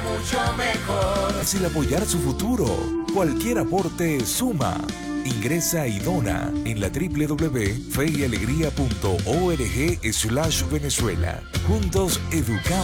mucho mejor. Fácil apoyar su futuro. Cualquier aporte suma. Ingresa y dona en la www.feyyalegría.org/Venezuela. Juntos educamos